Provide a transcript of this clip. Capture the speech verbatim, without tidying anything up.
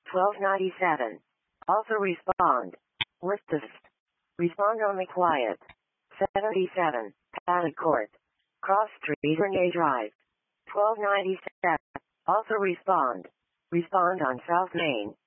twelve ninety-seven. Also respond. Worcester. Respond only quiet. seventy-seven. Paddock Court. Cross Street, Renee Drive. twelve ninety-seven. Also respond. Respond on South Main.